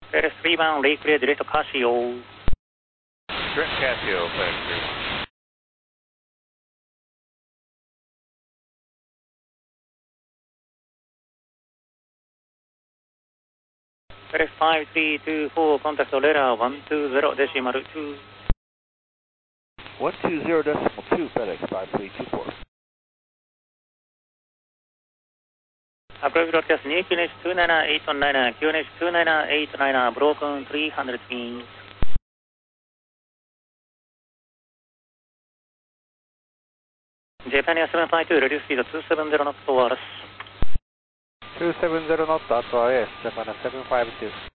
FedEx 3-1, Lake Clear, direct Casio. Direct Casio, FedEx 3-1. FedEx 5324, contact Solera 120.2. 120.2, FedEx 5324. Approach broadcast new QNH 29819, QNH 29819, broken 300 feet. Japan Air 752, reduce speed 270 knots to RS. 270 knots, that's RS, Japan 752.